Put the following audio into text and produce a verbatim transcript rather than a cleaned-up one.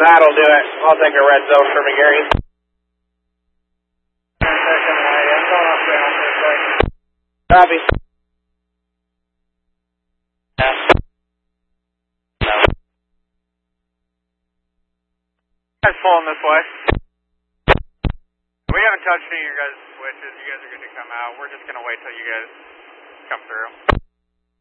That'll do it. I'll take a red zone for McGarry. Copy. Guys pulling this way. We haven't touched any of your guys' switches. You guys are good to come out. We're just going to wait till you guys come through.